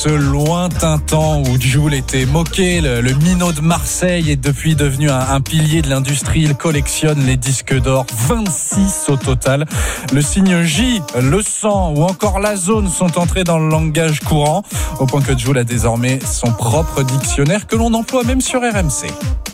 Ce lointain temps où Jul était moqué, le minot de Marseille est depuis devenu un pilier de l'industrie. Il collectionne les disques d'or, 26 au total. Le signe J, le sang ou encore la zone sont entrés dans le langage courant, au point que Jul a désormais son propre dictionnaire que l'on emploie même sur RMC.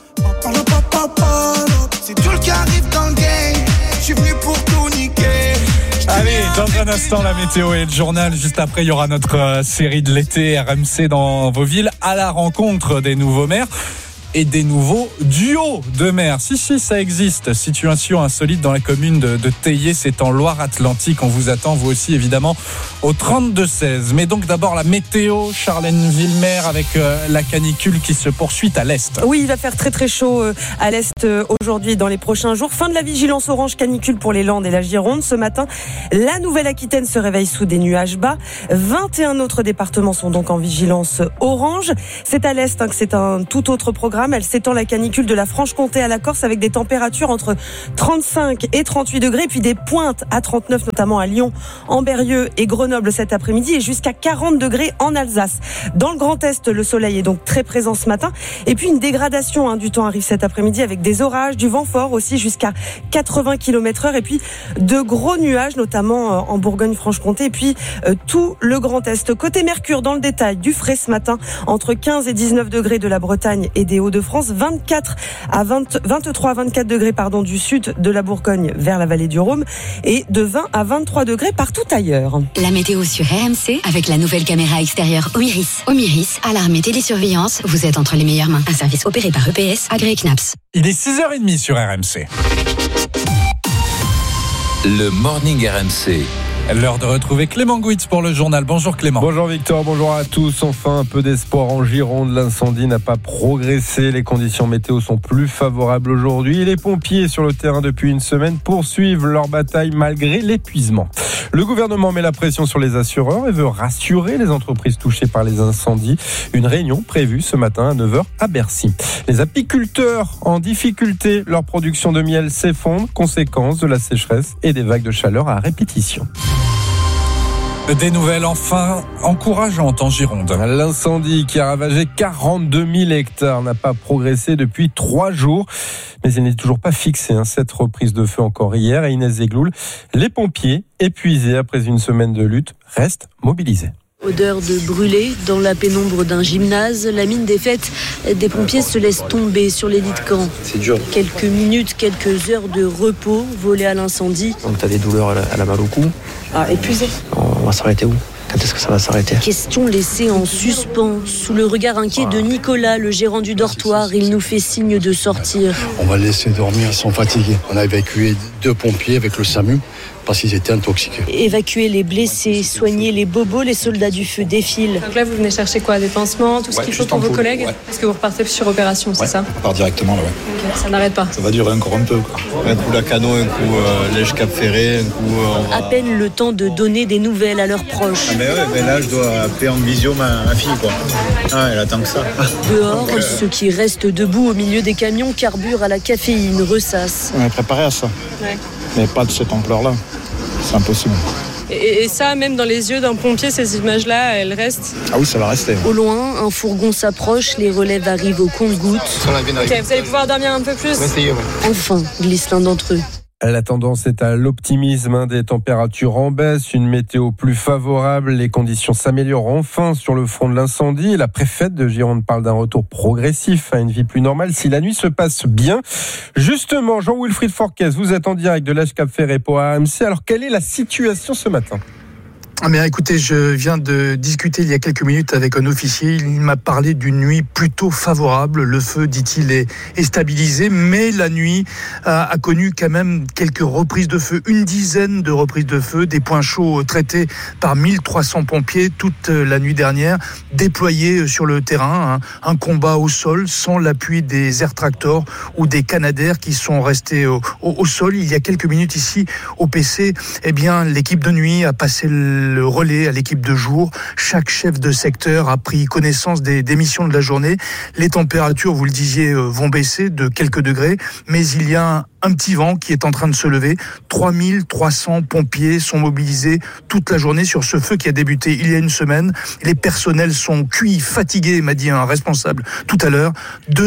C'est Jul qui arrive dans le game, je suis venu pour tout niquer. Allez, dans un instant, la météo et le journal. Juste après, il y aura notre série de l'été RMC dans vos villes, à la rencontre des nouveaux maires et des nouveaux duos de maires. Si, ça existe. Situation insolite dans la commune de Théier, c'est en Loire-Atlantique. On vous attend, vous aussi, évidemment, au 32-16. Mais donc, d'abord, la météo, Charlène Villemer, avec la canicule qui se poursuit à l'est. Oui, il va faire très très chaud à l'est aujourd'hui et dans les prochains jours. Fin de la vigilance orange canicule pour les Landes et la Gironde. Ce matin, la Nouvelle-Aquitaine se réveille sous des nuages bas. 21 autres départements sont donc en vigilance orange. C'est à l'est que c'est un tout autre programme. Elle s'étend la canicule de la Franche-Comté à la Corse avec des températures entre 35 et 38 degrés, puis des pointes à 39, notamment à Lyon, Ambérieu et Grenoble cet après-midi, et jusqu'à 40 degrés en Alsace. Dans le Grand Est, le soleil est donc très présent ce matin. Et puis une dégradation du temps arrive cet après-midi avec des orages, du vent fort aussi jusqu'à 80 km/h, et puis de gros nuages, notamment en Bourgogne-Franche-Comté, et puis tout le Grand Est. Côté Mercure, dans le détail, du frais ce matin, entre 15 et 19 degrés de la Bretagne et des Hauts-de-France, 23 à 24 degrés du sud de la Bourgogne vers la vallée du Rhône, et de 20 à 23 degrés partout ailleurs. La météo sur RMC avec la nouvelle caméra extérieure Omiris. Omiris, alarme et télésurveillance, vous êtes entre les meilleures mains. Un service opéré par EPS, agréé CNAPS. Il est 6h30 sur RMC. Le Morning RMC. L'heure de retrouver Clément Gouitz pour le journal. Bonjour Clément. Bonjour Victor, bonjour à tous. Enfin, un peu d'espoir en Gironde. L'incendie n'a pas progressé. Les conditions météo sont plus favorables aujourd'hui. Les pompiers sur le terrain depuis une semaine poursuivent leur bataille malgré l'épuisement. Le gouvernement met la pression sur les assureurs et veut rassurer les entreprises touchées par les incendies. Une réunion prévue ce matin à 9h à Bercy. Les apiculteurs en difficulté, leur production de miel s'effondre, conséquence de la sécheresse et des vagues de chaleur à répétition. Des nouvelles enfin encourageantes en Gironde. L'incendie qui a ravagé 42 000 hectares n'a pas progressé depuis 3 jours. Mais il n'est toujours pas fixé. Cette reprise de feu encore hier à Inès Zegloul. Les pompiers, épuisés après une semaine de lutte, restent mobilisés. Odeur de brûlé dans la pénombre d'un gymnase. La mine défaite des pompiers se laisse tomber sur les lits de camp. C'est dur. Quelques minutes, quelques heures de repos volées à l'incendie. Donc t'as des douleurs à la malle au cou. Épuisé. On va s'arrêter où ? Quand est-ce que ça va s'arrêter ? Question laissée en suspens. Sous le regard inquiet de Nicolas, le gérant du dortoir, il nous fait signe de sortir. On va les laisser dormir, ils sont fatigués. On a évacué 2 pompiers avec le SAMU parce qu'ils étaient intoxiqués. Évacuer les blessés, soigner les bobos, les soldats du feu défilent. Donc là, vous venez chercher quoi ? Des pansements, tout ce qu'il faut pour vos collègues ? Parce que vous repartez sur opération, c'est ça ? On part directement là, Okay, ça n'arrête pas. Ça va durer encore un peu. Un coup la Cano, un coup Lège Cap Ferré, un coup... À peine le temps de donner des nouvelles à leurs proches. Mais là, je dois appeler en visio ma fille, quoi. Elle attend que ça. Dehors, ceux qui restent debout au milieu des camions carburent à la caféine, ressassent. On est préparé à ça. Ouais. Mais pas de cette ampleur-là. C'est impossible. Et ça, même dans les yeux d'un pompier, ces images-là, elles restent ? Ah oui, ça va rester. Au loin, un fourgon s'approche, les relèves arrivent au compte-gouttes. Ok, vous allez pouvoir dormir un peu plus ? On va essayer, ouais. Enfin, glisse l'un d'entre eux. La tendance est à l'optimisme, des températures en baisse, une météo plus favorable, les conditions s'améliorent enfin sur le front de l'incendie. La préfète de Gironde parle d'un retour progressif à une vie plus normale si la nuit se passe bien. Justement, Jean-Wilfried Forquez, vous êtes en direct de Lège Cap Ferré pour RMC. Alors, quelle est la situation ce matin ? Écoutez, je viens de discuter il y a quelques minutes avec un officier. Il m'a parlé d'une nuit plutôt favorable. Le feu, dit-il, est stabilisé, mais la nuit a connu quand même quelques reprises de feu, une dizaine de reprises de feu, des points chauds traités par 1300 pompiers toute la nuit dernière, déployés sur le terrain. Un combat au sol sans l'appui des air tractors ou des Canadair qui sont restés au sol. Il y a quelques minutes ici au PC, l'équipe de nuit a passé le relais à l'équipe de jour. Chaque chef de secteur a pris connaissance des missions de la journée. Les températures, vous le disiez, vont baisser de quelques degrés, mais il y a un petit vent qui est en train de se lever. 3300 pompiers sont mobilisés toute la journée sur ce feu qui a débuté il y a une semaine. Les personnels sont cuits, fatigués, m'a dit un responsable tout à l'heure.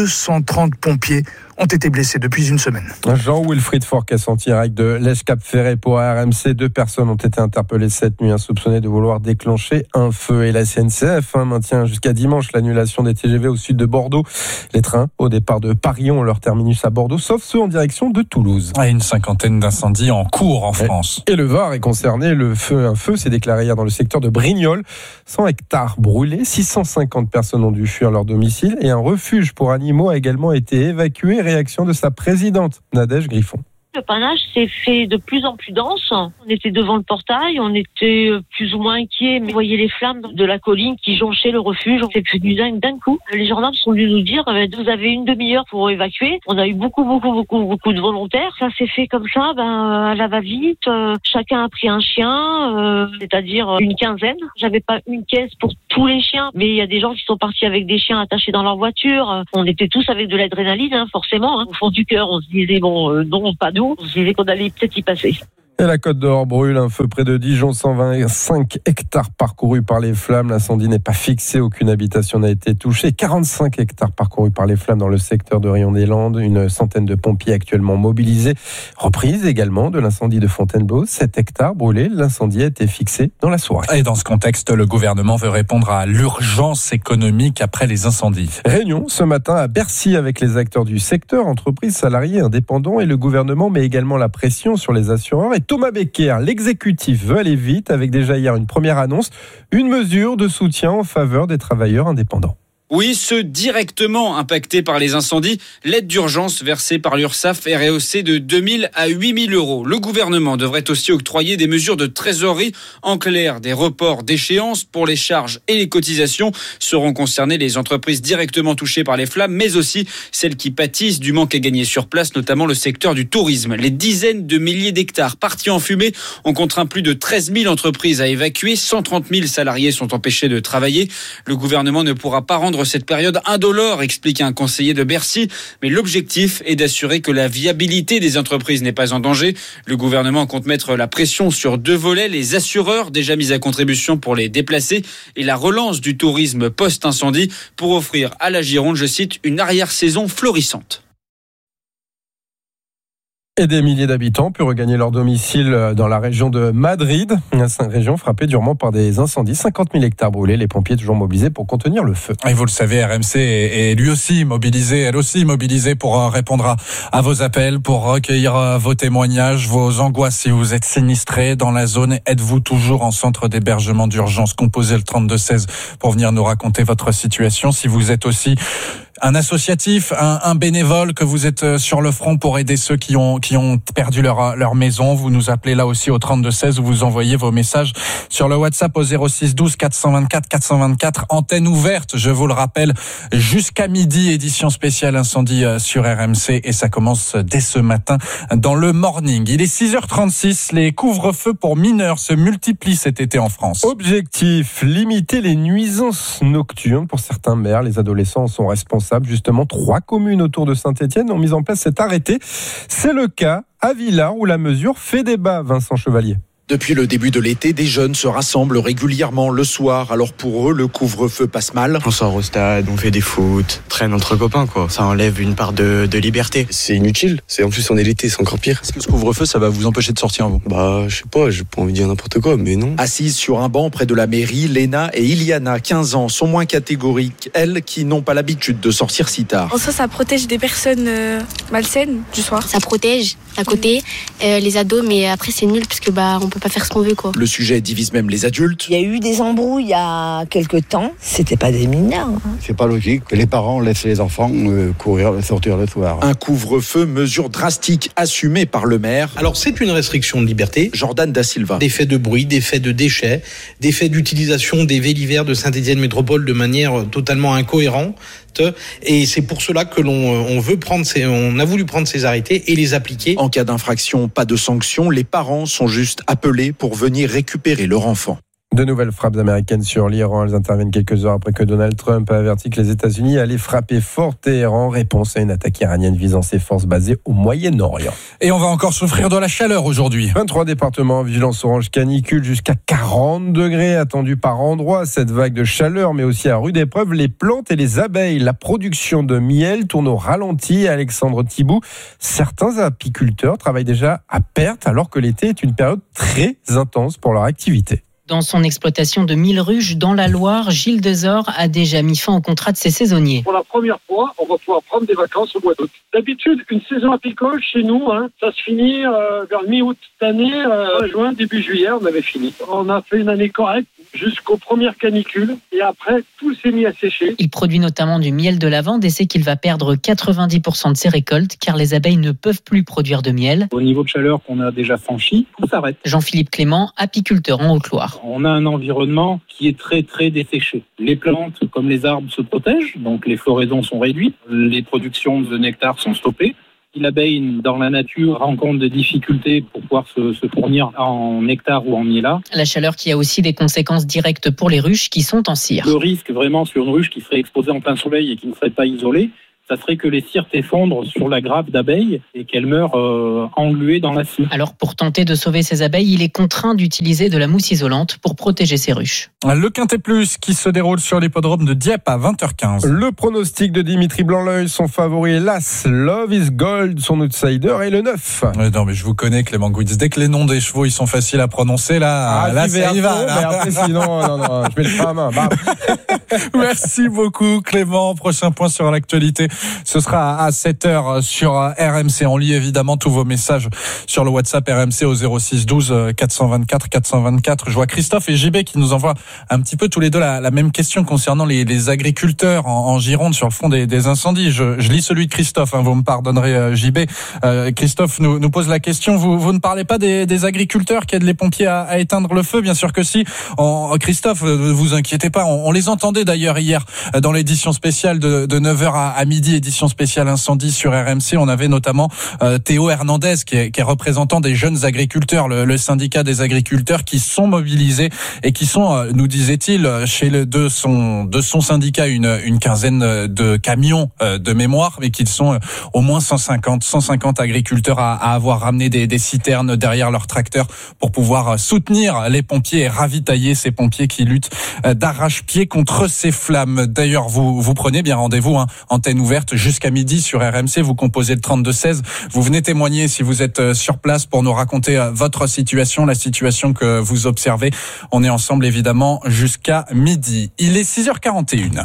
230 pompiers ont été blessés depuis une semaine. Jean-Wilfried Fourcade en direct de Lège-Cap-Ferré pour RMC. 2 personnes ont été interpellées cette nuit, soupçonnées de vouloir déclencher un feu. Et la SNCF maintient jusqu'à dimanche l'annulation des TGV au sud de Bordeaux. Les trains au départ de Paris ont leur terminus à Bordeaux, sauf ceux en direction de Toulouse. Une 50aine d'incendies en cours en France. Et le Var est concerné. Un feu s'est déclaré hier dans le secteur de Brignoles. 100 hectares brûlés, 650 personnes ont dû fuir leur domicile et un refuge pour animaux a également été évacué. Réaction de sa présidente, Nadège Griffon. Le panache s'est fait de plus en plus dense. On était devant le portail, on était plus ou moins inquiets, mais vous voyez les flammes de la colline qui jonchaient le refuge. On s'est devenu dingue d'un coup. Les gendarmes sont venus nous dire vous avez une demi-heure pour évacuer. On a eu beaucoup de volontaires. Ça s'est fait comme ça, à la va-vite. Chacun a pris un chien, c'est-à-dire une quinzaine. J'avais pas une caisse pour tous les chiens, mais il y a des gens qui sont partis avec des chiens attachés dans leur voiture. On était tous avec de l'adrénaline, forcément. Au fond du cœur, on se disait non, pas nous. On se disait qu'on allait peut-être y passer. Et la Côte d'Or brûle, un feu près de Dijon, 125 hectares parcourus par les flammes. L'incendie n'est pas fixé, aucune habitation n'a été touchée. 45 hectares parcourus par les flammes dans le secteur de Rion-des-Landes. Une centaine de pompiers actuellement mobilisés. Reprise également de l'incendie de Fontainebleau. 7 hectares brûlés, l'incendie a été fixé dans la soirée. Et dans ce contexte, le gouvernement veut répondre à l'urgence économique après les incendies. Réunion ce matin à Bercy avec les acteurs du secteur, entreprises, salariés, indépendants et le gouvernement met également la pression sur les assureurs. Et Thomas Becker, l'exécutif veut aller vite avec déjà hier une première annonce, une mesure de soutien en faveur des travailleurs indépendants. Oui, ceux directement impactés par les incendies, l'aide d'urgence versée par l'URSSAF est rehaussée de 2 000 à 8 000 euros. Le gouvernement devrait aussi octroyer des mesures de trésorerie. En clair, des reports d'échéances pour les charges et les cotisations. Seront concernées les entreprises directement touchées par les flammes, mais aussi celles qui pâtissent du manque à gagner sur place, notamment le secteur du tourisme. Les dizaines de milliers d'hectares partis en fumée ont contraint plus de 13 000 entreprises à évacuer. 130 000 salariés sont empêchés de travailler. Le gouvernement ne pourra pas rendre cette période indolore, explique un conseiller de Bercy. Mais l'objectif est d'assurer que la viabilité des entreprises n'est pas en danger. Le gouvernement compte mettre la pression sur 2 volets, les assureurs déjà mis à contribution pour les déplacer et la relance du tourisme post-incendie pour offrir à la Gironde, je cite, une arrière-saison florissante. Et des milliers d'habitants ont pu regagner leur domicile dans la région de Madrid. Une région frappée durement par des incendies. 50 000 hectares brûlés. Les pompiers toujours mobilisés pour contenir le feu. Et vous le savez, RMC est lui aussi mobilisé, elle aussi mobilisée pour répondre à vos appels, pour recueillir vos témoignages, vos angoisses. Si vous êtes sinistré dans la zone, êtes-vous toujours en centre d'hébergement d'urgence? Composez le 3216 pour venir nous raconter votre situation. Si vous êtes aussi un associatif, un bénévole, que vous êtes sur le front pour aider ceux qui ont perdu leur maison, vous nous appelez là aussi au 3216 ou vous envoyez vos messages sur le WhatsApp au 06 12 424 424. Antenne ouverte, je vous le rappelle, jusqu'à midi, édition spéciale incendie sur RMC et ça commence dès ce matin dans le morning. Il est 6h36, les couvre-feux pour mineurs se multiplient cet été en France. Objectif, limiter les nuisances nocturnes. Pour certains maires, les adolescents sont responsables. Justement, 3 communes autour de Saint-Étienne ont mis en place cet arrêté. C'est le cas à Villars où la mesure fait débat, Vincent Chevalier. Depuis le début de l'été, des jeunes se rassemblent régulièrement le soir. Alors pour eux, le couvre-feu passe mal. On sort au stade, on fait des foot, traîne entre copains quoi. Ça enlève une part de liberté. C'est inutile. En plus on est l'été, c'est encore pire. Est-ce que ce couvre-feu, ça va vous empêcher de sortir vous ? Je sais pas, j'ai pas envie de dire n'importe quoi, mais non. Assises sur un banc près de la mairie, Léna et Iliana, 15 ans, sont moins catégoriques. Elles qui n'ont pas l'habitude de sortir si tard. En ça protège des personnes malsaines du soir. Ça protège à côté les ados, mais après c'est nul parce que on peut pas faire ce qu'on veut quoi. Le sujet divise même les adultes. Il y a eu des embrouilles il y a quelques temps. C'était pas des mineurs. C'est pas logique que les parents laissent les enfants sortir le soir. Un couvre-feu, mesure drastique assumée par le maire. Alors c'est une restriction de liberté. Jordan Da Silva. Des faits de bruit, des faits de déchets, des faits d'utilisation des vélivers de Saint-Étienne Métropole de manière totalement incohérente. Et c'est pour cela que on a voulu prendre ces arrêtés et les appliquer. En cas d'infraction, pas de sanction. Les parents sont juste appelés pour venir récupérer leur enfant. De nouvelles frappes américaines sur l'Iran. Elles interviennent quelques heures après que Donald Trump a averti que les États-Unis allaient frapper fort Téhéran. Réponse à une attaque iranienne visant ses forces basées au Moyen-Orient. Et on va encore souffrir de la chaleur aujourd'hui. 23 départements en vigilance orange canicule jusqu'à 40 degrés attendus par endroit. Cette vague de chaleur met aussi à rude épreuve les plantes et les abeilles. La production de miel tourne au ralenti. Alexandre Thibault, certains apiculteurs travaillent déjà à perte alors que l'été est une période très intense pour leur activité. Dans son exploitation de 1000 ruches dans la Loire, Gilles Dezor a déjà mis fin au contrat de ses saisonniers. Pour la première fois, on va pouvoir prendre des vacances au mois d'août. D'habitude, une saison apicole chez nous, ça se finit vers mi-août. Cette année, juin, début juillet, on avait fini. On a fait une année correcte jusqu'aux premières canicules et après, tout s'est mis à sécher. Il produit notamment du miel de lavande et sait qu'il va perdre 90% de ses récoltes car les abeilles ne peuvent plus produire de miel. Au niveau de chaleur qu'on a déjà franchi, tout s'arrête. Jean-Philippe Clément, apiculteur en Haute-Loire. On a un environnement qui est très très desséché. Les plantes comme les arbres se protègent, donc les floraisons sont réduites, les productions de nectar sont stoppées. Si l'abeille dans la nature rencontre des difficultés pour pouvoir se fournir en nectar ou en miel. La chaleur qui a aussi des conséquences directes pour les ruches qui sont en cire. Le risque vraiment sur une ruche qui serait exposée en plein soleil et qui ne serait pas isolée, ça serait que les cires s'effondrent sur la grappe d'abeilles et qu'elles meurent engluées dans la cire. Alors pour tenter de sauver ces abeilles, il est contraint d'utiliser de la mousse isolante pour protéger ses ruches. Le Quintet Plus qui se déroule sur l'hippodrome de Dieppe à 20h15. Le pronostic de Dimitri Blanc-L'Oeil, son favori, l'As, Love is Gold, son outsider, et le 9. Non mais je vous connais Clément Gouitz, dès que les noms des chevaux ils sont faciles à prononcer, là ça y va. Mais après sinon, non, je mets le frein à main. Merci beaucoup Clément. Prochain point sur l'actualité, ce sera à 7h sur RMC. On lit évidemment tous vos messages sur le WhatsApp RMC au 06 12 424 424. Je vois Christophe et JB qui nous envoient un petit peu tous les deux la même question concernant les agriculteurs en Gironde sur le fond des incendies. Je lis celui de Christophe, vous me pardonnerez JB. Christophe nous pose la question, vous ne parlez pas des agriculteurs qui aident les pompiers à éteindre le feu? Bien sûr que si. Christophe, ne vous inquiétez pas, on les entendait d'ailleurs hier dans l'édition spéciale de 9h à midi, édition spéciale incendie sur RMC. On avait notamment Théo Hernandez qui est représentant des jeunes agriculteurs, le syndicat des agriculteurs qui sont mobilisés et qui sont, nous disait-il, chez de son syndicat une quinzaine de camions de mémoire, mais qu'ils sont au moins 150 agriculteurs à avoir ramené des citernes derrière leurs tracteurs pour pouvoir soutenir les pompiers et ravitailler ces pompiers qui luttent d'arrache-pied contre ces flammes. D'ailleurs, vous prenez bien rendez-vous, antenne ouverte jusqu'à midi sur RMC, vous composez le 32-16, vous venez témoigner si vous êtes sur place pour nous raconter votre situation, la situation que vous observez. On est ensemble évidemment jusqu'à midi. Il est 6h41.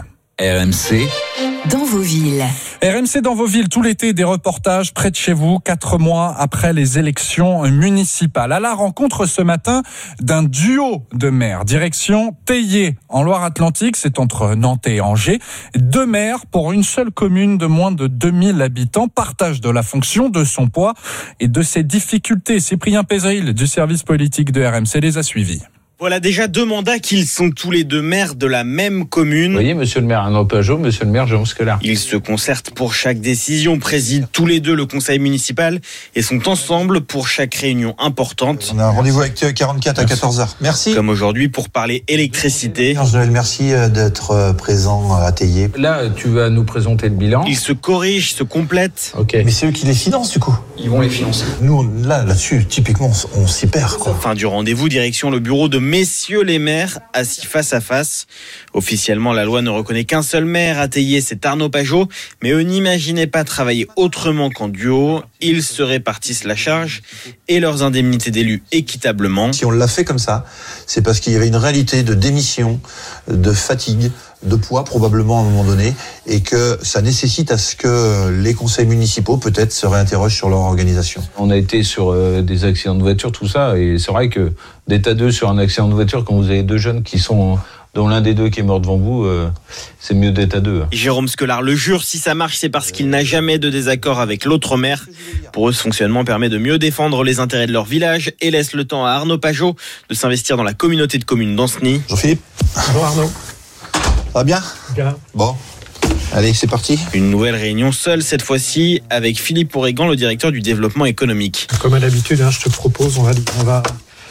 RMC dans vos villes. RMC dans vos villes, tout l'été, des reportages près de chez vous, 4 mois après les élections municipales. À la rencontre ce matin d'un duo de maires. Direction Théier, en Loire-Atlantique, c'est entre Nantes et Angers. 2 maires pour une seule commune de moins de 2000 habitants. Partage de la fonction, de son poids et de ses difficultés. Cyprien Pézril du service politique de RMC les a suivis. Voilà déjà 2 mandats qu'ils sont tous les 2 maires de la même commune. Vous voyez, monsieur le maire Arnaud Pajot, monsieur le maire Jérôme Scolar. Ils se concertent pour chaque décision, président tous les 2 le conseil municipal et sont ensemble pour chaque réunion importante. On a un rendez-vous avec 44 à 14h. Merci. Comme aujourd'hui pour parler électricité. Joël, merci d'être présent à Théier. Là, tu vas nous présenter le bilan. Ils se corrigent, se complètent. Ok. Mais c'est eux qui les financent du coup. Ils vont les financer. Nous, là-dessus, typiquement, on s'y perd, quoi. Fin du rendez-vous, direction le bureau de messieurs les maires, assis face à face. Officiellement, la loi ne reconnaît qu'un seul maire à Théier, c'est Arnaud Pajot. Mais eux n'imaginaient pas travailler autrement qu'en duo. Ils se répartissent la charge et leurs indemnités d'élus équitablement. Si on l'a fait comme ça, c'est parce qu'il y avait une réalité de démission, de fatigue, de poids probablement à un moment donné, et que ça nécessite à ce que les conseils municipaux peut-être se réinterrogent sur leur organisation. On a été sur des accidents de voiture, tout ça, et c'est vrai que d'état 2 sur un accident de voiture, quand vous avez 2 jeunes qui sont, dont l'un des 2 qui est mort devant vous, c'est mieux d'état 2. Jérôme Scolar le jure, si ça marche, c'est parce qu'il n'a jamais de désaccord avec l'autre maire. Pour eux, ce fonctionnement permet de mieux défendre les intérêts de leur village et laisse le temps à Arnaud Pajot de s'investir dans la communauté de communes d'Anceny. Jean-Philippe. Bonjour Arnaud. Ça va bien ? Bien. Bon. Allez, c'est parti. Une nouvelle réunion seule cette fois-ci avec Philippe Ourégant, le directeur du développement économique. Comme à l'habitude, je te propose, on va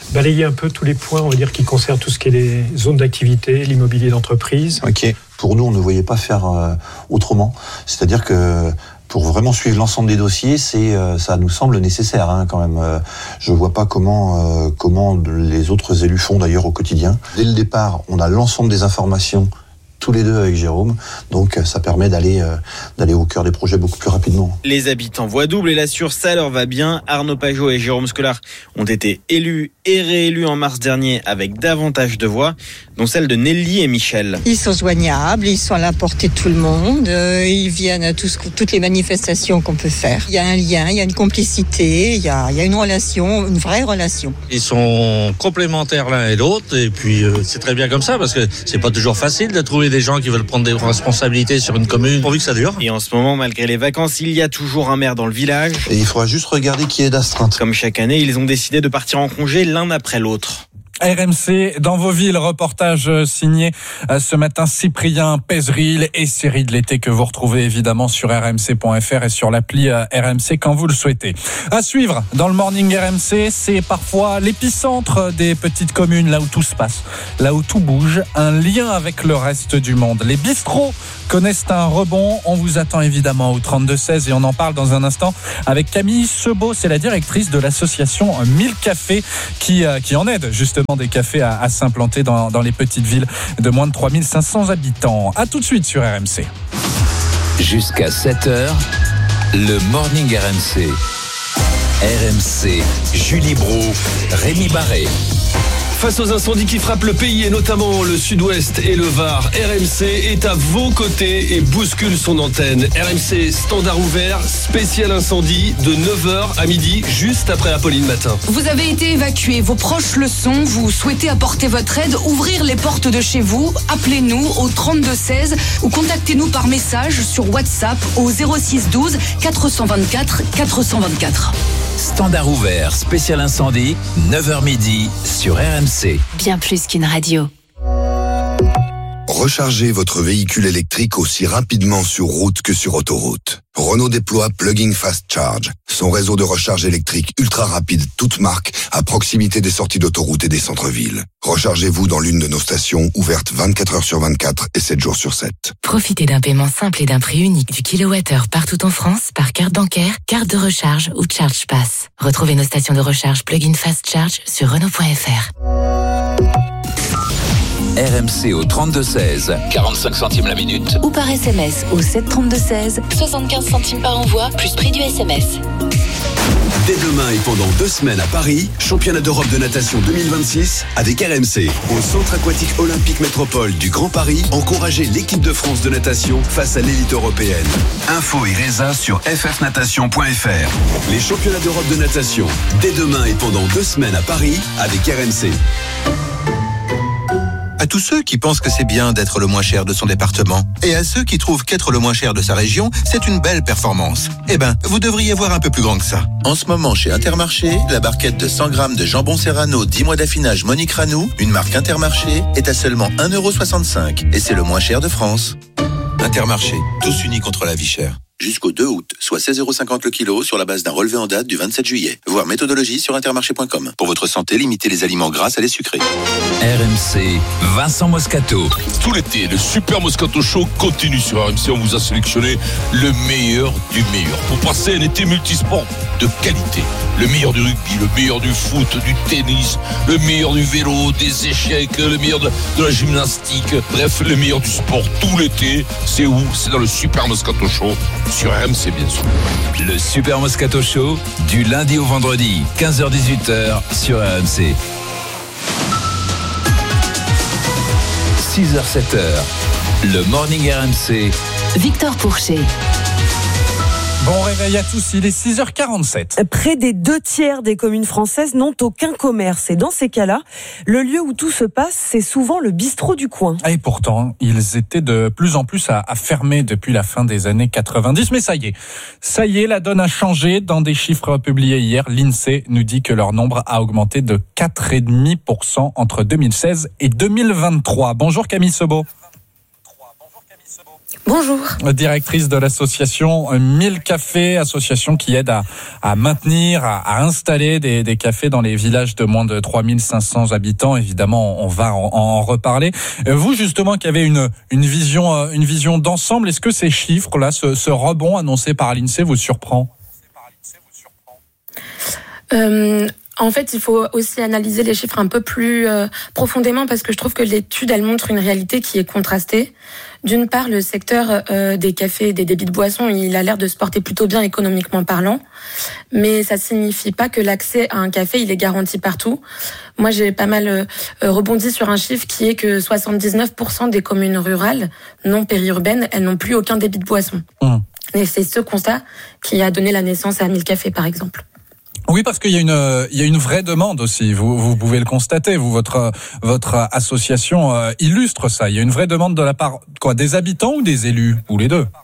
balayer un peu tous les points, on va dire, qui concernent tout ce qui est les zones d'activité, l'immobilier d'entreprise. Ok. Pour nous, on ne voyait pas faire autrement. C'est-à-dire que pour vraiment suivre l'ensemble des dossiers, ça nous semble nécessaire quand même. Je vois pas comment les autres élus font d'ailleurs au quotidien. Dès le départ, on a l'ensemble des informations tous les deux avec Jérôme, donc ça permet d'aller au cœur des projets beaucoup plus rapidement. Les habitants voient double et l'assurent, ça leur va bien. Arnaud Pajot et Jérôme Scolar ont été élus et réélus en mars dernier avec davantage de voix, dont celle de Nelly et Michel. Ils sont joignables, ils sont à la portée de tout le monde, ils viennent à toutes les manifestations qu'on peut faire. Il y a un lien, il y a une complicité, il y a une relation, une vraie relation. Ils sont complémentaires l'un et l'autre, et puis c'est très bien comme ça, parce que c'est pas toujours facile de trouver des gens qui veulent prendre des responsabilités sur une commune pourvu que ça dure. Et en ce moment, malgré les vacances, il y a toujours un maire dans le village. Et il faudra juste regarder qui est d'astreinte. Comme chaque année, ils ont décidé de partir en congé l'un après l'autre. RMC dans vos villes, reportage signé ce matin Cyprien Pézeril et série de l'été que vous retrouvez évidemment sur rmc.fr et sur l'appli RMC quand vous le souhaitez. À suivre dans le Morning RMC, c'est parfois l'épicentre des petites communes, là où tout se passe, là où tout bouge, un lien avec le reste du monde. Les bistrots connaissent un rebond, on vous attend évidemment au 32-16 et on en parle dans un instant avec Camille Sebeau, c'est la directrice de l'association 1000 Cafés qui en aide justement des cafés à s'implanter dans les petites villes de moins de 3500 habitants. A tout de suite sur RMC. Jusqu'à 7h, le Morning RMC. RMC, Julie Brou, Rémi Barré. Face aux incendies qui frappent le pays et notamment le sud-ouest et le Var, RMC est à vos côtés et bouscule son antenne. RMC standard ouvert, spécial incendie de 9h à midi, juste après Apolline Matin. Vous avez été évacué, vos proches le sont, vous souhaitez apporter votre aide, ouvrir les portes de chez vous, appelez-nous au 32-16 ou contactez-nous par message sur WhatsApp au 06 12 424 424. Standard ouvert, spécial incendie, 9h midi sur RMC. Bien plus qu'une radio. Rechargez votre véhicule électrique aussi rapidement sur route que sur autoroute. Renault déploie Plug-in Fast Charge, son réseau de recharge électrique ultra rapide, toute marque, à proximité des sorties d'autoroute et des centres-villes. Rechargez-vous dans l'une de nos stations ouvertes 24 heures sur 24 et 7 jours sur 7. Profitez d'un paiement simple et d'un prix unique du kilowattheure partout en France par carte bancaire, carte de recharge ou Charge Pass. Retrouvez nos stations de recharge Plug-in Fast Charge sur Renault.fr. RMC au 32-16, 45 centimes la minute. Ou par SMS au 732-16, 75 centimes par envoi, plus prix du SMS. Dès demain et pendant 2 semaines à Paris, championnat d'Europe de natation 2026 avec RMC. Au Centre aquatique olympique métropole du Grand Paris, encouragez l'équipe de France de natation face à l'élite européenne. Info et résa sur ffnatation.fr. Les championnats d'Europe de natation, dès demain et pendant 2 semaines à Paris avec RMC. À tous ceux qui pensent que c'est bien d'être le moins cher de son département, et à ceux qui trouvent qu'être le moins cher de sa région, c'est une belle performance. Eh ben, vous devriez voir un peu plus grand que ça. En ce moment, chez Intermarché, la barquette de 100 grammes de jambon serrano 10 mois d'affinage Monique Ranou, une marque Intermarché, est à seulement 1,65 €. Et c'est le moins cher de France. Intermarché, tous unis contre la vie chère. Jusqu'au 2 août, soit 16,50 € le kilo sur la base d'un relevé en date du 27 juillet. Voir méthodologie sur intermarché.com. Pour votre santé, limitez les aliments gras à les sucrés. RMC, Vincent Moscato. Tout l'été, le Super Moscato Show continue sur RMC. On vous a sélectionné le meilleur du meilleur pour passer un été multisport de qualité. Le meilleur du rugby, le meilleur du foot, du tennis, le meilleur du vélo, des échecs, le meilleur de la gymnastique. Bref, le meilleur du sport tout l'été. C'est où? C'est dans le Super Moscato Show. Sur RMC, bien sûr. Le Super Moscato Show, du lundi au vendredi, 15h-18h sur RMC. 6h-7h, le Morning RMC. Victor Pourchet. Bon réveil à tous, il est 6h47. Près des 2/3 des communes françaises n'ont aucun commerce. Et dans ces cas-là, le lieu où tout se passe, c'est souvent le bistrot du coin. Et pourtant, ils étaient de plus en plus à fermer depuis la fin des années 90. Mais ça y est, la donne a changé. Dans des chiffres publiés hier, l'INSEE nous dit que leur nombre a augmenté de 4,5% entre 2016 et 2023. Bonjour Camille Sebeau. Bonjour. Directrice de l'association 1000 cafés, association qui aide à maintenir, à installer des cafés dans les villages de moins de 3500 habitants. Évidemment, on va en reparler. Vous, justement, qui avez une vision d'ensemble, est-ce que ces chiffres-là, ce rebond annoncé par l'INSEE vous surprend? En fait, il faut aussi analyser les chiffres un peu plus profondément parce que je trouve que l'étude, elle montre une réalité qui est contrastée. D'une part, le secteur des cafés, des débits de boissons, il a l'air de se porter plutôt bien économiquement parlant, mais ça signifie pas que l'accès à un café, il est garanti partout. Moi, j'ai pas mal rebondi sur un chiffre qui est que 79% des communes rurales, non périurbaines, elles n'ont plus aucun débit de boisson. Et c'est ce constat qui a donné la naissance à 1000 cafés, par exemple. Oui, parce qu'il y a une vraie demande aussi. Vous pouvez le constater. Votre association illustre ça. Il y a une vraie demande de la part des habitants ou des élus, ou les deux?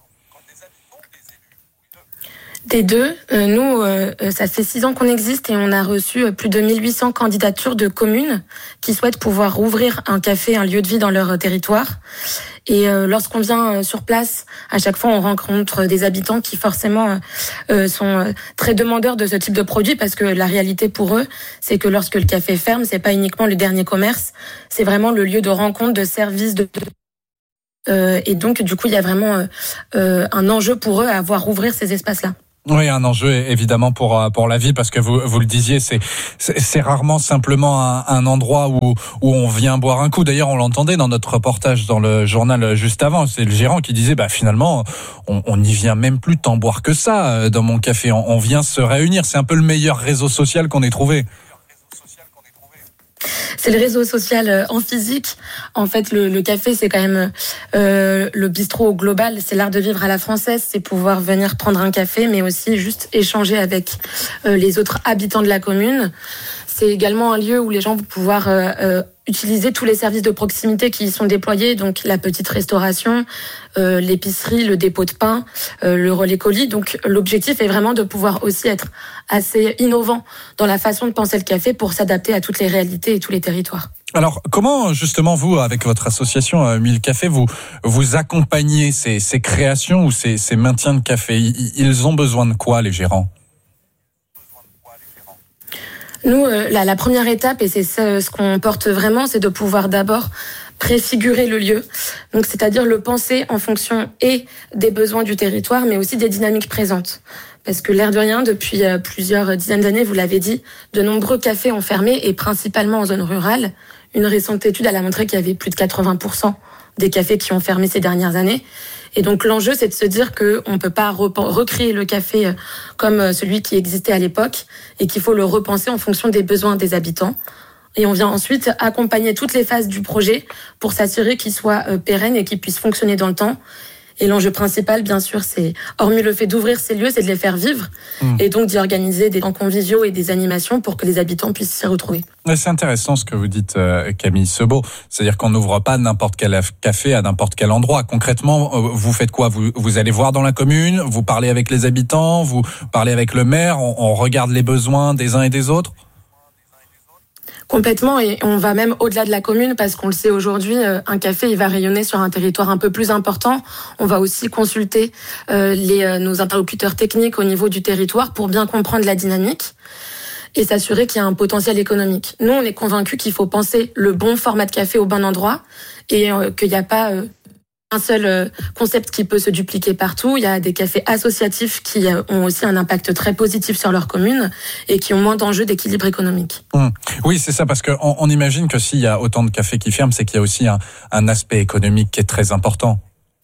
Des deux. Nous, ça fait 6 ans qu'on existe et on a reçu plus de 1800 candidatures de communes qui souhaitent pouvoir ouvrir un café, un lieu de vie dans leur territoire. Et lorsqu'on vient sur place, à chaque fois, on rencontre des habitants qui forcément sont très demandeurs de ce type de produit parce que la réalité pour eux, c'est que lorsque le café ferme, c'est pas uniquement le dernier commerce, c'est vraiment le lieu de rencontre, de service, et donc du coup, il y a vraiment un enjeu pour eux à voir ouvrir ces espaces-là. Oui, un enjeu évidemment pour la vie parce que vous le disiez, c'est rarement simplement un endroit où on vient boire un coup. D'ailleurs, on l'entendait dans notre reportage dans le journal juste avant. C'est le gérant qui disait finalement on n'y vient même plus tant boire que ça dans mon café. On vient se réunir. C'est un peu le meilleur réseau social qu'on ait trouvé. C'est le réseau social en physique. En fait, le café, c'est quand même le bistrot global. C'est l'art de vivre à la française. C'est pouvoir venir prendre un café, mais aussi juste échanger avec les autres habitants de la commune. C'est également un lieu où les gens vont pouvoir utiliser tous les services de proximité qui y sont déployés, donc la petite restauration, l'épicerie, le dépôt de pain, le relais colis. Donc l'objectif est vraiment de pouvoir aussi être assez innovant dans la façon de penser le café pour s'adapter à toutes les réalités et tous les territoires. Alors, comment justement vous, avec votre association 1000 cafés, vous accompagnez ces créations ou ces maintiens de café? Ils ont besoin de quoi, les gérants? Nous, la première étape, et c'est ce qu'on porte vraiment, c'est de pouvoir d'abord préfigurer le lieu. Donc, c'est-à-dire le penser en fonction et des besoins du territoire, mais aussi des dynamiques présentes. Parce que l'air de rien, depuis plusieurs dizaines d'années, vous l'avez dit, de nombreux cafés ont fermé, et principalement en zone rurale. Une récente étude, elle a montré qu'il y avait plus de 80% des cafés qui ont fermé ces dernières années. Et donc l'enjeu, c'est de se dire qu'on ne peut pas recréer le café comme celui qui existait à l'époque et qu'il faut le repenser en fonction des besoins des habitants. Et on vient ensuite accompagner toutes les phases du projet pour s'assurer qu'il soit pérenne et qu'il puisse fonctionner dans le temps. Et l'enjeu principal, bien sûr, c'est, hormis le fait d'ouvrir ces lieux, c'est de les faire vivre et donc d'y organiser des temps conviviaux et des animations pour que les habitants puissent s'y retrouver. C'est intéressant ce que vous dites, Camille Sebaud. C'est-à-dire qu'on n'ouvre pas n'importe quel café à n'importe quel endroit. Concrètement, vous faites quoi? Vous allez voir dans la commune, vous parlez avec les habitants, vous parlez avec le maire, on regarde les besoins des uns et des autres? Complètement, et on va même au-delà de la commune parce qu'on le sait aujourd'hui, un café il va rayonner sur un territoire un peu plus important. On va aussi consulter nos interlocuteurs techniques au niveau du territoire pour bien comprendre la dynamique et s'assurer qu'il y a un potentiel économique. Nous, on est convaincus qu'il faut penser le bon format de café au bon endroit et qu'il n'y a pas un seul concept qui peut se dupliquer partout. Il y a des cafés associatifs qui ont aussi un impact très positif sur leur commune et qui ont moins d'enjeux d'équilibre économique. Oui, c'est ça, parce qu'on imagine que s'il y a autant de cafés qui ferment, c'est qu'il y a aussi un aspect économique qui est très important.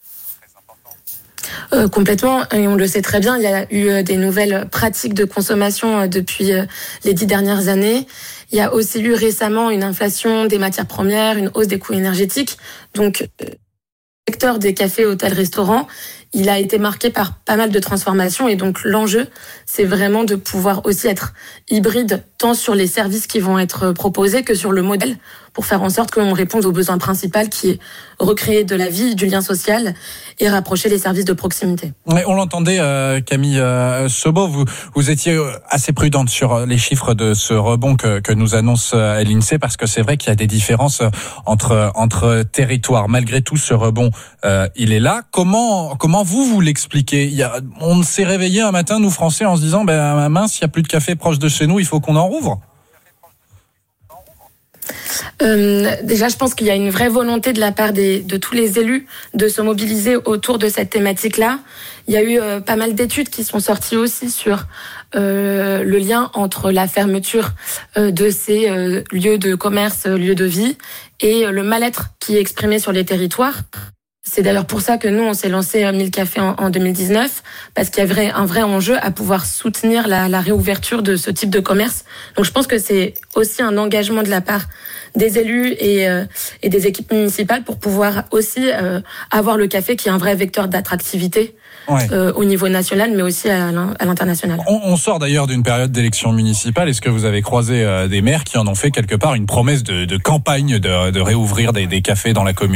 Complètement, et on le sait très bien, il y a eu des nouvelles pratiques de consommation depuis les 10 dernières années. Il y a aussi eu récemment une inflation des matières premières, une hausse des coûts énergétiques. Donc, le secteur des cafés, hôtels, restaurants, il a été marqué par pas mal de transformations et donc l'enjeu, c'est vraiment de pouvoir aussi être hybride tant sur les services qui vont être proposés que sur le modèle pour faire en sorte qu'on réponde au besoin principal qui est recréer de la vie, du lien social et rapprocher les services de proximité. Ouais, on l'entendait, Camille Sebeau, vous étiez assez prudente sur les chiffres de ce rebond que nous annonce l'INSEE, parce que c'est vrai qu'il y a des différences entre territoires. Malgré tout, ce rebond, il est là. Comment vous l'expliquez? On s'est réveillé un matin, nous Français, en se disant, mince, il n'y a plus de café proche de chez nous, il faut qu'on en rouvre. Déjà, je pense qu'il y a une vraie volonté de la part de tous les élus de se mobiliser autour de cette thématique-là. Il y a eu pas mal d'études qui sont sorties aussi sur le lien entre la fermeture de ces lieux de commerce, lieux de vie, et le mal-être qui est exprimé sur les territoires. C'est d'ailleurs pour ça que nous, on s'est lancé 1000 cafés en 2019, parce qu'il y avait un vrai enjeu à pouvoir soutenir la réouverture de ce type de commerce. Donc je pense que c'est aussi un engagement de la part des élus et des équipes municipales pour pouvoir aussi avoir le café qui est un vrai vecteur d'attractivité au niveau national, mais aussi à l'international. On sort d'ailleurs d'une période d'élection municipale. Est-ce que vous avez croisé des maires qui en ont fait quelque part une promesse de campagne de réouvrir des cafés dans la commune ?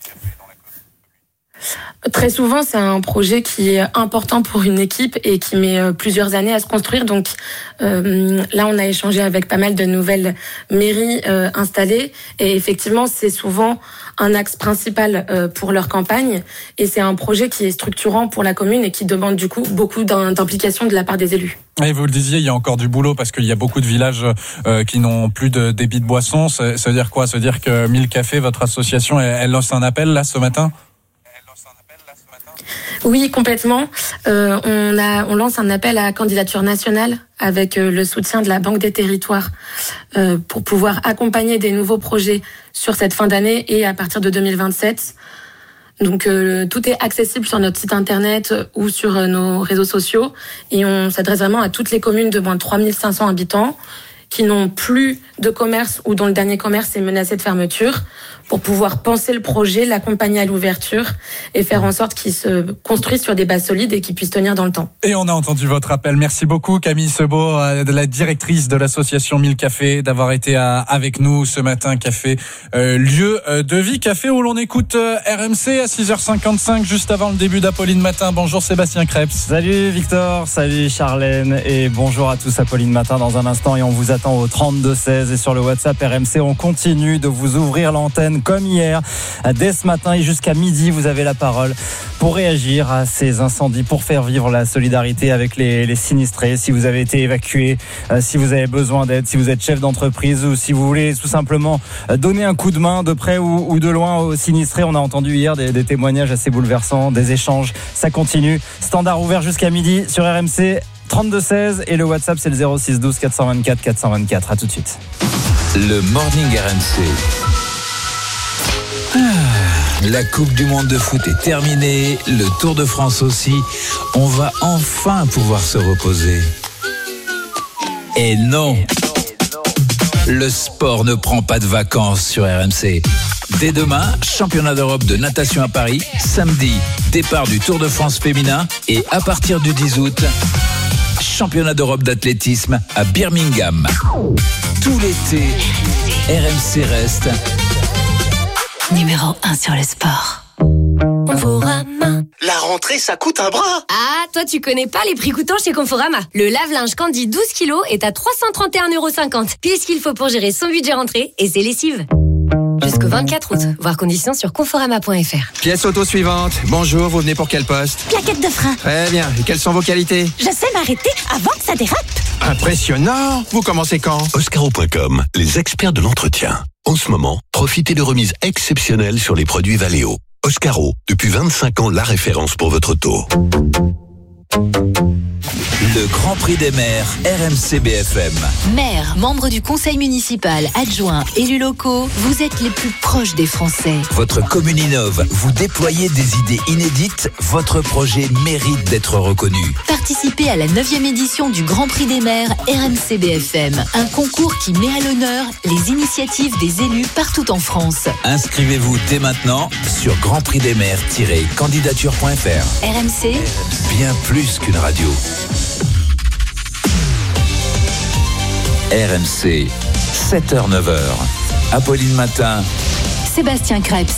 Très souvent, c'est un projet qui est important pour une équipe et qui met plusieurs années à se construire. Donc là, on a échangé avec pas mal de nouvelles mairies installées. Et effectivement, c'est souvent un axe principal pour leur campagne. Et c'est un projet qui est structurant pour la commune et qui demande du coup beaucoup d'implication de la part des élus. Et vous le disiez, il y a encore du boulot parce qu'il y a beaucoup de villages qui n'ont plus de débit de boissons. Ça veut dire quoi ? Ça veut dire que 1000 cafés, votre association, elle lance un appel là ce matin ? Oui, complètement. On lance un appel à candidature nationale avec le soutien de la Banque des Territoires pour pouvoir accompagner des nouveaux projets sur cette fin d'année et à partir de 2027. Donc tout est accessible sur notre site internet ou sur nos réseaux sociaux et on s'adresse vraiment à toutes les communes de moins de 3500 habitants qui n'ont plus de commerce ou dont le dernier commerce est menacé de fermeture, pour pouvoir penser le projet, l'accompagner à l'ouverture et faire en sorte qu'il se construise sur des bases solides et qu'il puisse tenir dans le temps. Et on a entendu votre appel. Merci beaucoup Camille Sebeau, la directrice de l'association 1000 cafés, d'avoir été avec nous ce matin. Café, lieu de vie, café où l'on écoute RMC à 6h55, juste avant le début d'Apolline Matin. Bonjour Sébastien Krebs. Salut Victor, salut Charlène et bonjour à tous. Apolline Matin dans un instant et on vous attend au 32-16 et sur le WhatsApp RMC. On continue de vous ouvrir l'antenne comme hier. Dès ce matin et jusqu'à midi, vous avez la parole pour réagir à ces incendies, pour faire vivre la solidarité avec les sinistrés. Si vous avez été évacué, si vous avez besoin d'aide, si vous êtes chef d'entreprise ou si vous voulez tout simplement donner un coup de main de près ou de loin aux sinistrés. On a entendu hier des témoignages assez bouleversants, des échanges. Ça continue. Standard ouvert jusqu'à midi sur RMC. 32-16 et le WhatsApp c'est le 06 12 424 424. À tout de suite. Le Morning RMC. La Coupe du Monde de foot est terminée, le Tour de France aussi. On va enfin pouvoir se reposer. Et non, le sport ne prend pas de vacances sur RMC. Dès demain, championnat d'Europe de natation à Paris. Samedi, départ du Tour de France féminin. Et à partir du 10 août, championnat d'Europe d'athlétisme à Birmingham. Tout l'été, RMC reste numéro 1 sur le sport. Conforama. La rentrée, ça coûte un bras. Ah, toi, tu connais pas les prix coûtants chez Conforama. Le lave-linge Candy 12 kilos est à 331,50 €. Pile ce qu'il faut pour gérer son budget rentrée et ses lessives. Jusqu'au 24 août. Voir conditions sur conforama.fr. Pièce auto suivante. Bonjour, vous venez pour quel poste? Plaquette de frein. Très bien. Et quelles sont vos qualités? Je sais m'arrêter avant que ça dérape. Impressionnant. Vous commencez quand? Oscaro.com, les experts de l'entretien. En ce moment, profitez de remises exceptionnelles sur les produits Valeo. Oscaro, depuis 25 ans, la référence pour votre auto. Le Grand Prix des maires, RMC BFM. Maires, membres du conseil municipal, adjoints, élus locaux, vous êtes les plus proches des Français. Votre commune innove, vous déployez des idées inédites, votre projet mérite d'être reconnu. Participez à la 9e édition du Grand Prix des maires RMC BFM, un concours qui met à l'honneur les initiatives des élus partout en France. Inscrivez-vous dès maintenant sur grandprixdesmaires-candidature.fr. RMC, bien plus qu'une radio. RMC, 7h-9h, Apolline Matin. Sébastien Krebs.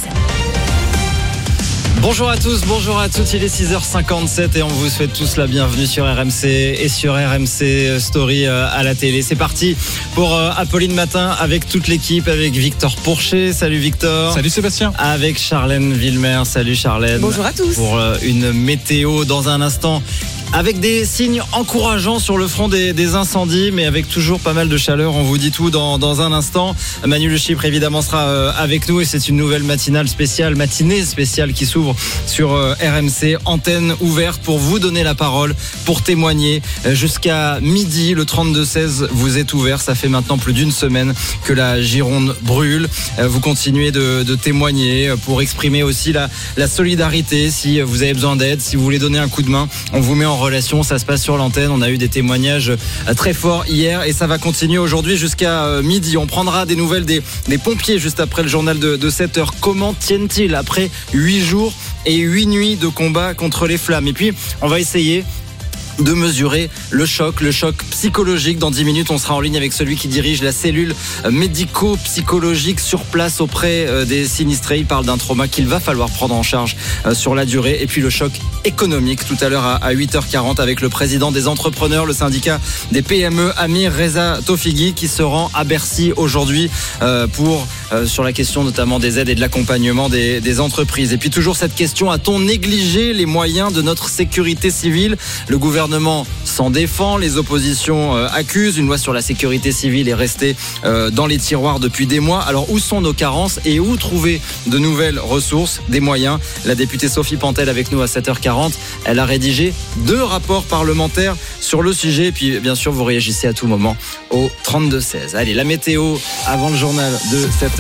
Bonjour à tous, bonjour à toutes, il est 6h57 et on vous souhaite tous la bienvenue sur RMC et sur RMC Story à la télé. C'est parti pour Apolline Matin avec toute l'équipe, avec Victor Pourchet. Salut Victor. Salut Sébastien. Avec Charlène Villemer. Salut Charlène. Bonjour à tous. Pour une météo dans un instant. Avec des signes encourageants sur le front des incendies, mais avec toujours pas mal de chaleur. On vous dit tout dans un instant. Manu Le Chypre évidemment sera avec nous et c'est une nouvelle matinée spéciale qui s'ouvre sur RMC. Antenne ouverte pour vous donner la parole, pour témoigner. Jusqu'à midi, le 32-16 vous est ouvert. Ça fait maintenant plus d'une semaine que la Gironde brûle. Vous continuez de témoigner pour exprimer aussi la solidarité. Si vous avez besoin d'aide, si vous voulez donner un coup de main, on vous met en relation, ça se passe sur l'antenne. On a eu des témoignages très forts hier et ça va continuer aujourd'hui jusqu'à midi. On prendra des nouvelles des pompiers juste après le journal de 7h. Comment tiennent-ils après 8 jours et 8 nuits de combat contre les flammes? Et puis on va essayer de mesurer le choc psychologique. Dans 10 minutes, on sera en ligne avec celui qui dirige la cellule médico-psychologique sur place auprès des sinistrés. Il parle d'un trauma qu'il va falloir prendre en charge sur la durée. Et puis le choc économique tout à l'heure à 8h40 avec le président des entrepreneurs, le syndicat des PME, Amir Reza Tofighi, qui se rend à Bercy aujourd'hui pour sur la question notamment des aides et de l'accompagnement des entreprises. Et puis toujours cette question, a-t-on négligé les moyens de notre sécurité civile? Le gouvernement s'en défend, les oppositions accusent. Une loi sur la sécurité civile est restée dans les tiroirs depuis des mois. Alors où sont nos carences et où trouver de nouvelles ressources, des moyens? La députée Sophie Pantel avec nous à 7h40. Elle a rédigé 2 rapports parlementaires sur le sujet. Et puis bien sûr vous réagissez à tout moment au 32-16. Allez, la météo avant le journal de 7h.